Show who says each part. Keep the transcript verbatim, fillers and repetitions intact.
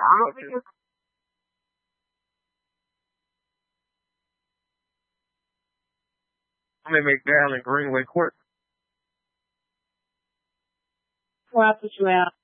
Speaker 1: I'm in McDowell and Greenway Court.
Speaker 2: Well, I put you out.